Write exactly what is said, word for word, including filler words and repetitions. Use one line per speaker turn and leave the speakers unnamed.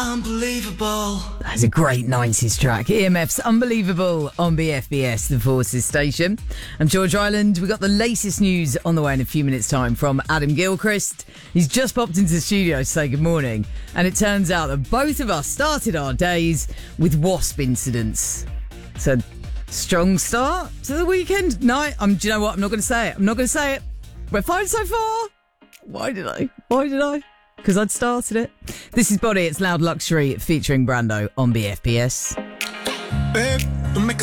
Unbelievable.
That's a great nineties track. E M F's Unbelievable on B F B S, the Forces station. I'm George Island. We've got the latest news on the way in a few minutes' time from Adam Gilchrist. He's just popped into the studio to say good morning. And it turns out that both of us started our days with wasp incidents. So, strong start to the weekend. No, I'm, do you know what? I'm not going to say it. I'm not going to say it. We're fine so far. Why did I? Why did I? Because I'd started it. This is Body, it's Loud Luxury featuring Brando on B F B S.
Babe, make